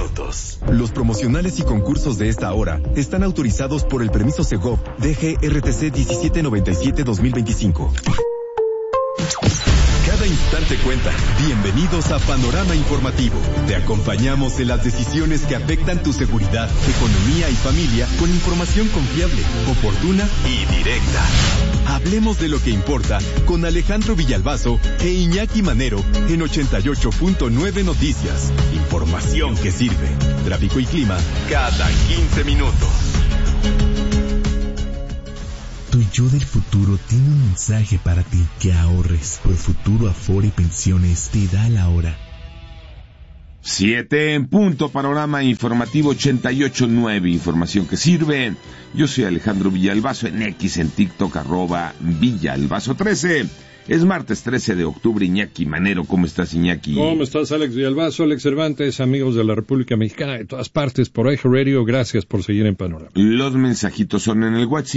minutos. Los promocionales y concursos de esta hora están autorizados por el permiso Segov DGRTC 1797-2025. Cada instante cuenta. Bienvenidos a Panorama Informativo. Te acompañamos en las decisiones que afectan tu seguridad, economía y familia con información confiable, oportuna y directa. Hablemos de lo que importa con Alejandro Villalbazo e Iñaki Manero en 88.9 Noticias. Información que sirve. Tráfico y clima cada 15 minutos. Tu yo del futuro tiene un mensaje para ti: que ahorres. Profuturo Afore y Pensiones te da la hora. 7 en punto, Panorama Informativo 88.9, información que sirve. Yo soy Alejandro Villalbazo, en X, en TikTok, @Villalbazo13. Es martes 13 de octubre, Iñaki Manero. ¿Cómo estás, Iñaki? ¿Cómo estás, Alex Villalbazo, Alex Cervantes, amigos de la República Mexicana, de todas partes, por Eje Radio? Gracias por seguir en Panorama. Los mensajitos son en el WhatsApp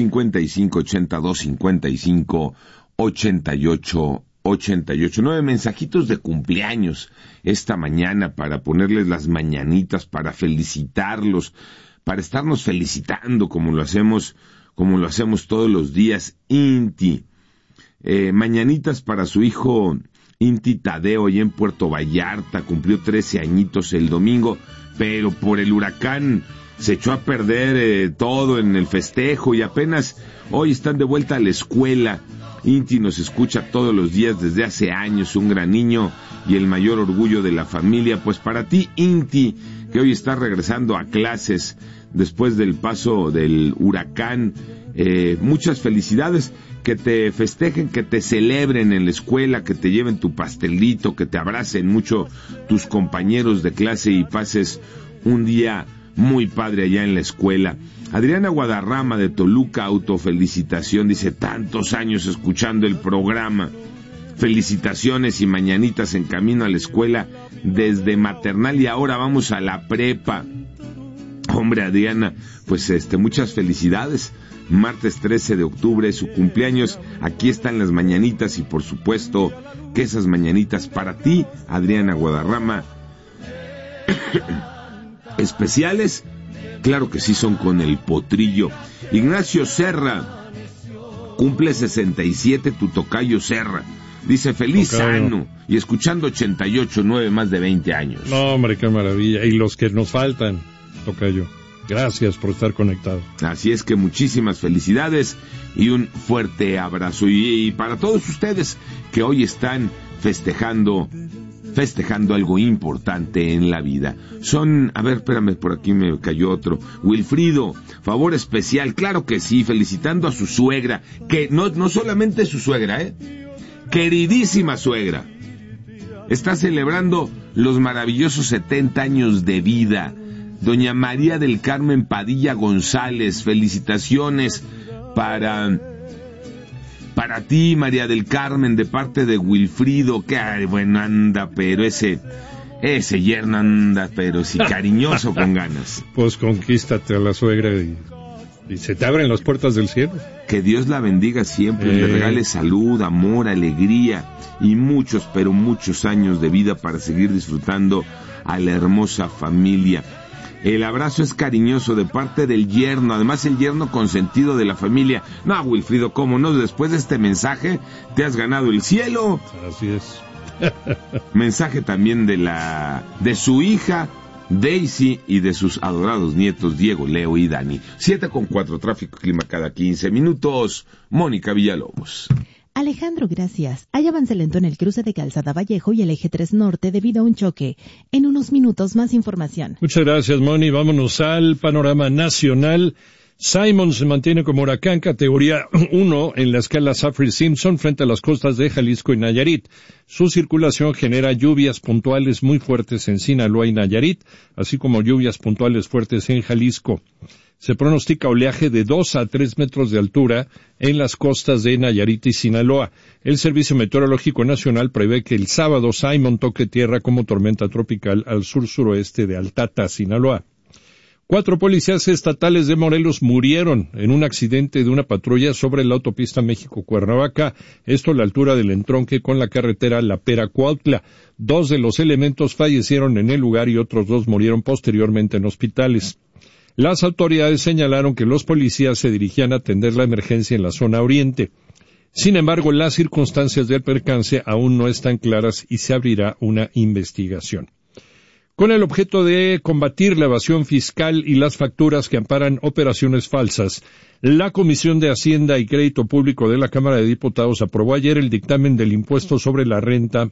5582558888. 9 mensajitos de cumpleaños esta mañana para ponerles las mañanitas, para felicitarlos, para estarnos felicitando como lo hacemos todos los días. Inti. Mañanitas para su hijo Inti Tadeo, allá en Puerto Vallarta, cumplió 13 añitos el domingo, pero por el huracán se echó a perder todo en el festejo y apenas hoy están de vuelta a la escuela. Inti nos escucha todos los días desde hace años, un gran niño y el mayor orgullo de la familia. Pues para ti, Inti, que hoy está regresando a clases después del paso del huracán, muchas felicidades. Que te festejen, que te celebren en la escuela, que te lleven tu pastelito, que te abracen mucho tus compañeros de clase y pases un día muy padre allá en la escuela. Adriana Guadarrama de Toluca, autofelicitación, dice: tantos años escuchando el programa. Felicitaciones y mañanitas en camino a la escuela desde maternal y ahora vamos a la prepa. Hombre, Adriana, pues muchas felicidades. Martes 13 de octubre, su cumpleaños. Aquí están las mañanitas y por supuesto que esas mañanitas para ti, Adriana Guadarrama, especiales, claro que sí, son con el potrillo. Ignacio Serra, cumple 67, tu tocayo Serra. Dice: feliz sano y escuchando 88.9, más de 20 años. No, hombre, qué maravilla. Y los que nos faltan, tocayo. Gracias por estar conectado. Así es que muchísimas felicidades y un fuerte abrazo. Y para todos ustedes que hoy están festejando algo importante en la vida. Son, a ver, espérame, por aquí me cayó otro. Wilfrido, favor especial, claro que sí, felicitando a su suegra, que no solamente su suegra, queridísima suegra. Está celebrando los maravillosos 70 años de vida. Doña María del Carmen Padilla González, felicitaciones para ti, María del Carmen, de parte de Wilfrido, que bueno anda, pero ese yerno anda, pero sí cariñoso con ganas. Pues conquístate a la suegra y se te abren las puertas del cielo. Que Dios la bendiga siempre, le regale salud, amor, alegría y muchos, pero muchos años de vida para seguir disfrutando a la hermosa familia. El abrazo es cariñoso de parte del yerno, además el yerno consentido de la familia. No, Wilfrido, ¿cómo no? Después de este mensaje te has ganado el cielo. Así es. Mensaje también de su hija Daisy y de sus adorados nietos Diego, Leo y Dani. 7:04, tráfico y clima cada 15 minutos. Mónica Villalobos. Alejandro, gracias. Hay avance lento en el cruce de Calzada Vallejo y el eje 3 Norte debido a un choque. En unos minutos más información. Muchas gracias, Moni. Vámonos al panorama nacional. Simon se mantiene como huracán categoría 1 en la escala Saffir-Simpson frente a las costas de Jalisco y Nayarit. Su circulación genera lluvias puntuales muy fuertes en Sinaloa y Nayarit, así como lluvias puntuales fuertes en Jalisco. Se pronostica oleaje de 2 a 3 metros de altura en las costas de Nayarit y Sinaloa. El Servicio Meteorológico Nacional prevé que el sábado Simon toque tierra como tormenta tropical al sur-suroeste de Altata, Sinaloa. 4 policías estatales de Morelos murieron en un accidente de una patrulla sobre la autopista México-Cuernavaca, esto a la altura del entronque con la carretera La Pera-Cuautla. 2 de los elementos fallecieron en el lugar y otros 2 murieron posteriormente en hospitales. Las autoridades señalaron que los policías se dirigían a atender la emergencia en la zona oriente. Sin embargo, las circunstancias del percance aún no están claras y se abrirá una investigación. Con el objeto de combatir la evasión fiscal y las facturas que amparan operaciones falsas, la Comisión de Hacienda y Crédito Público de la Cámara de Diputados aprobó ayer el dictamen del Impuesto sobre la Renta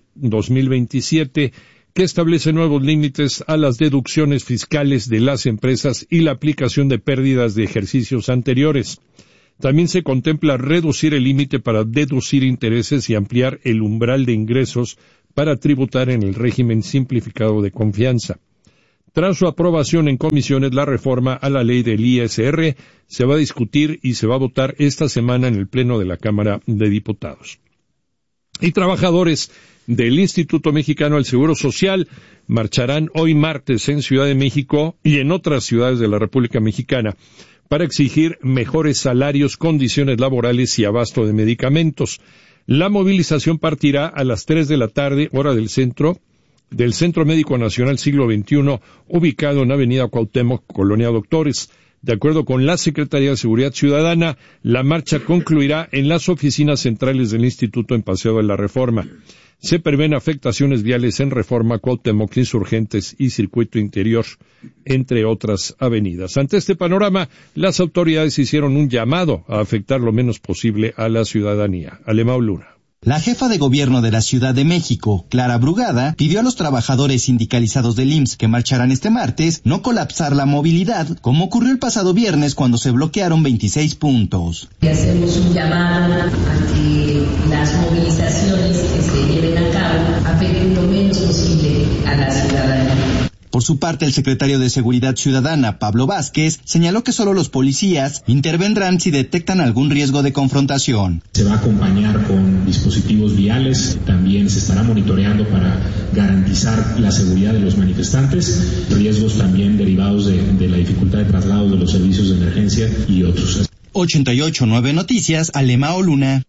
2027, que establece nuevos límites a las deducciones fiscales de las empresas y la aplicación de pérdidas de ejercicios anteriores. También se contempla reducir el límite para deducir intereses y ampliar el umbral de ingresos para tributar en el régimen simplificado de confianza. Tras su aprobación en comisiones, la reforma a la ley del ISR se va a discutir y se va a votar esta semana en el Pleno de la Cámara de Diputados. Y trabajadores del Instituto Mexicano del Seguro Social marcharán hoy martes en Ciudad de México y en otras ciudades de la República Mexicana para exigir mejores salarios, condiciones laborales y abasto de medicamentos. La movilización partirá a las 3 de la tarde, hora del Centro Médico Nacional Siglo XXI, ubicado en Avenida Cuauhtémoc, Colonia Doctores. De acuerdo con la Secretaría de Seguridad Ciudadana, la marcha concluirá en las oficinas centrales del Instituto en Paseo de la Reforma. Se prevén afectaciones viales en Reforma, Cuauhtémoc, Insurgentes y Circuito Interior, entre otras avenidas. Ante este panorama, las autoridades hicieron un llamado a afectar lo menos posible a la ciudadanía. Alemão Luna. La jefa de gobierno de la Ciudad de México, Clara Brugada, pidió a los trabajadores sindicalizados del IMSS que marcharán este martes no colapsar la movilidad, como ocurrió el pasado viernes cuando se bloquearon 26 puntos. Hacemos un llamado a que las movilizaciones que se lleven a cabo afecten lo menos posible a la ciudadanía. Por su parte, el secretario de Seguridad Ciudadana, Pablo Vázquez, señaló que solo los policías intervendrán si detectan algún riesgo de confrontación. Se va a acompañar con dispositivos viales, también se estará monitoreando para garantizar la seguridad de los manifestantes, riesgos también derivados de la dificultad de traslado de los servicios de emergencia y otros. 88.9 Noticias, Alemão Luna.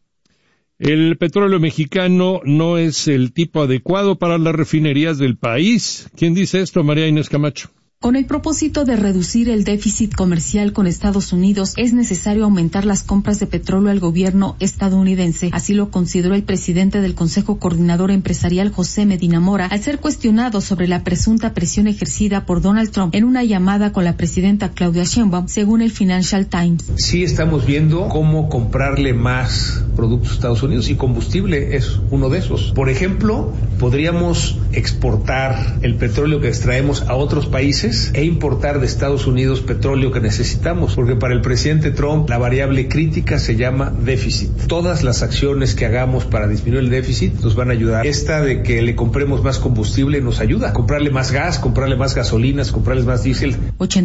El petróleo mexicano no es el tipo adecuado para las refinerías del país. ¿Quién dice esto? María Inés Camacho. Con el propósito de reducir el déficit comercial con Estados Unidos, es necesario aumentar las compras de petróleo al gobierno estadounidense. Así lo consideró el presidente del Consejo Coordinador Empresarial, José Medina Mora, al ser cuestionado sobre la presunta presión ejercida por Donald Trump en una llamada con la presidenta Claudia Sheinbaum, según el Financial Times. Sí estamos viendo cómo comprarle más productos a Estados Unidos y combustible es uno de esos. Por ejemplo, podríamos exportar el petróleo que extraemos a otros países e importar de Estados Unidos petróleo que necesitamos, porque para el presidente Trump la variable crítica se llama déficit. Todas las acciones que hagamos para disminuir el déficit nos van a ayudar. Esta de que le compremos más combustible nos ayuda. Comprarle más gas, comprarle más gasolinas, comprarles más diésel.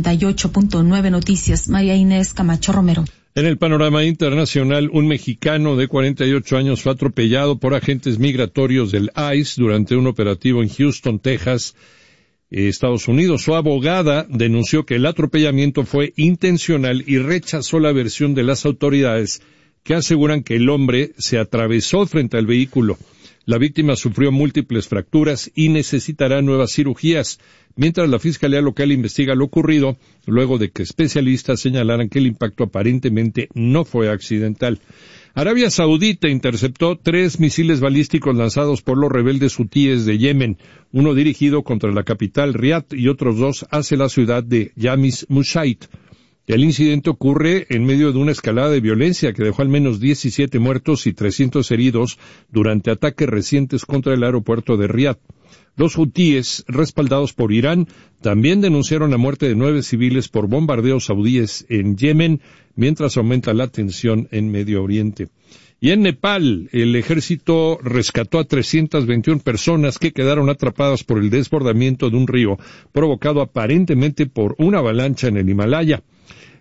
88.9 Noticias, María Inés Camacho Romero. En el panorama internacional, un mexicano de 48 años fue atropellado por agentes migratorios del ICE durante un operativo en Houston, Texas, Estados Unidos. Su abogada denunció que el atropellamiento fue intencional y rechazó la versión de las autoridades que aseguran que el hombre se atravesó frente al vehículo. La víctima sufrió múltiples fracturas y necesitará nuevas cirugías, mientras la Fiscalía Local investiga lo ocurrido, luego de que especialistas señalaran que el impacto aparentemente no fue accidental. Arabia Saudita interceptó 3 misiles balísticos lanzados por los rebeldes hutíes de Yemen, uno dirigido contra la capital Riad y otros 2 hacia la ciudad de Yamis Mushait. El incidente ocurre en medio de una escalada de violencia que dejó al menos 17 muertos y 300 heridos durante ataques recientes contra el aeropuerto de Riad. Los hutíes, respaldados por Irán, también denunciaron la muerte de 9 civiles por bombardeos saudíes en Yemen, mientras aumenta la tensión en Medio Oriente. Y en Nepal, el ejército rescató a 321 personas que quedaron atrapadas por el desbordamiento de un río, provocado aparentemente por una avalancha en el Himalaya.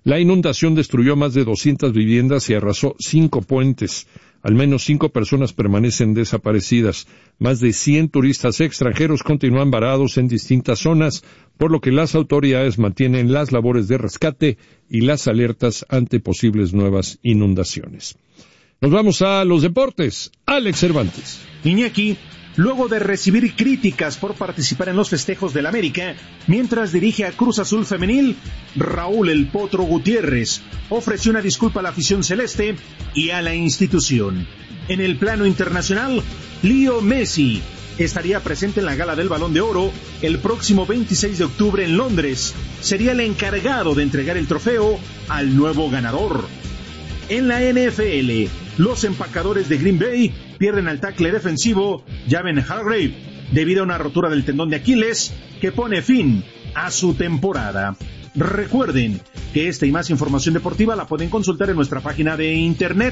La inundación destruyó más de 200 viviendas y arrasó 5 puentes. Al menos 5 personas permanecen desaparecidas. Más de 100 turistas extranjeros continúan varados en distintas zonas, por lo que las autoridades mantienen las labores de rescate y las alertas ante posibles nuevas inundaciones. Nos vamos a los deportes. Alex Cervantes. Iñaki, luego de recibir críticas por participar en los festejos del América, mientras dirige a Cruz Azul Femenil, Raúl El Potro Gutiérrez ofreció una disculpa a la afición celeste y a la institución. En el plano internacional, Leo Messi estaría presente en la gala del Balón de Oro el próximo 26 de octubre en Londres. Sería el encargado de entregar el trofeo al nuevo ganador. En la NFL, los empacadores de Green Bay pierden al tackle defensivo Javon Hargrave debido a una rotura del tendón de Aquiles que pone fin a su temporada. Recuerden que esta y más información deportiva la pueden consultar en nuestra página de internet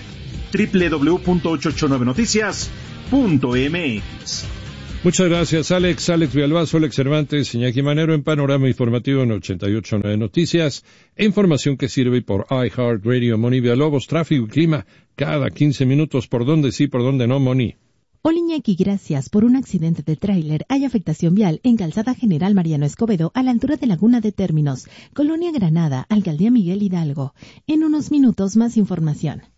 www.889noticias.mx. Muchas gracias, Alex. Alex Villalbazo, Alex Cervantes, Iñaki Manero en Panorama Informativo en 88.9 Noticias. Información que sirve por iHeartRadio. Moni Villalobos, tráfico y clima cada 15 minutos. ¿Por dónde sí, por dónde no, Moni? Hola Iñaki, gracias. Por un accidente de tráiler hay afectación vial en Calzada General Mariano Escobedo a la altura de Laguna de Términos, Colonia Granada, Alcaldía Miguel Hidalgo. En unos minutos más información.